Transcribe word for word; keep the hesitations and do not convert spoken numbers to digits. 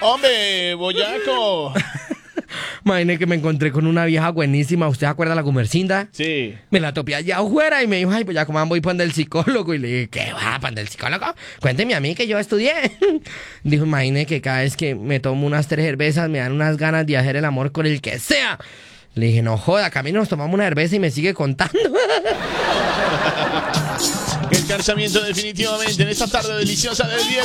Hombre, boyaco. Imagínate que me encontré con una vieja buenísima. ¿Usted se acuerda de la Gumercinda? Sí. Me la topé allá afuera y me dijo, ay, pues ya como voy para el psicólogo. Y le dije, ¿qué va para el psicólogo? Cuénteme a mí que yo estudié. Dijo, imagínate que cada vez que me tomo unas tres cervezas me dan unas ganas de hacer el amor con el que sea. Le dije, no joda, camino nos tomamos una cerveza y me sigue contando. El calzamiento definitivamente en esta tarde deliciosa del viernes.